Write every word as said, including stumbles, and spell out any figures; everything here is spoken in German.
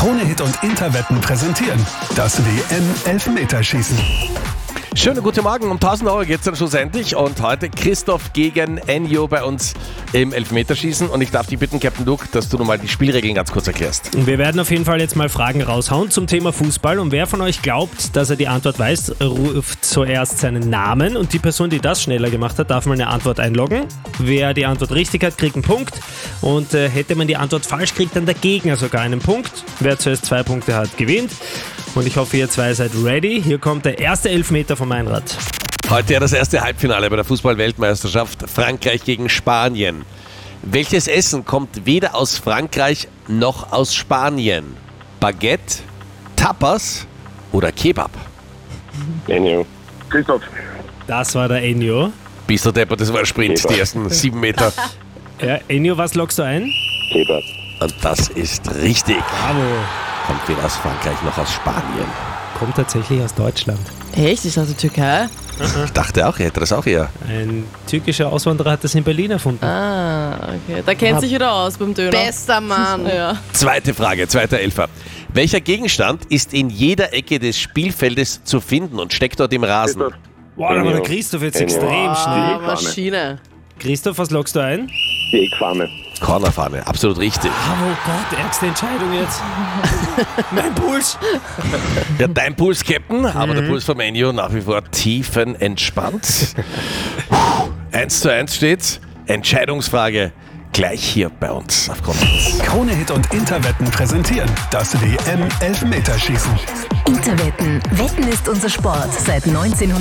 Krone-Hit und Interwetten präsentieren das W M-Elfmeterschießen. Schönen guten Morgen, um tausend Euro geht es dann schlussendlich und heute Christoph gegen Enjo bei uns im Elfmeterschießen und ich darf dich bitten, Captain Luke, dass du nochmal die Spielregeln ganz kurz erklärst. Wir werden auf jeden Fall jetzt mal Fragen raushauen zum Thema Fußball und wer von euch glaubt, dass er die Antwort weiß, ruft zuerst seinen Namen und die Person, die das schneller gemacht hat, darf mal eine Antwort einloggen. Wer die Antwort richtig hat, kriegt einen Punkt und äh, hätte man die Antwort falsch, kriegt dann der Gegner sogar einen Punkt. Wer zuerst zwei Punkte hat, gewinnt. Und ich hoffe, ihr zwei seid ready. Hier kommt der erste Elfmeter vom Meinrad. Heute ja das erste Halbfinale bei der Fußball-Weltmeisterschaft Frankreich gegen Spanien. Welches Essen kommt weder aus Frankreich noch aus Spanien? Baguette, Tapas oder Kebab? Enjo. Christoph. Das war der Enjo. Bist du deppert, das war ein Sprint, Kebab. die ersten sieben Meter. Ja, Enjo, was loggst du ein? Kebab. Und das ist richtig. Bravo. Kommt weder aus Frankreich noch aus Spanien. Kommt tatsächlich aus Deutschland. Echt? Ist das die Türkei? Ich dachte auch, er hätte das auch eher. Ein türkischer Auswanderer hat das in Berlin erfunden. Ah, okay. Da kennt sich wieder aus beim Döner. Bester Mann. Ja. Zweite Frage, zweiter Elfer. Welcher Gegenstand ist in jeder Ecke des Spielfeldes zu finden und steckt dort im Rasen? Christoph. Wow, da war der Enjo. Christoph jetzt Enjo. extrem Ah, schnell. Maschine. Christoph, was loggst du ein? Die Eckfahne. Cornerfahne, absolut richtig. Oh Gott, ärgste Entscheidung jetzt. Mein Puls. Ja, dein Puls, Captain, aber der Puls von Enjo nach wie vor tiefenentspannt. Eins zu eins steht's. Entscheidungsfrage gleich hier bei uns auf Krone. Krone-Hit und Interwetten präsentieren das W M-Elfmeterschießen. Interwetten. Wetten ist unser Sport seit neunzehnhundertneunundneunzig.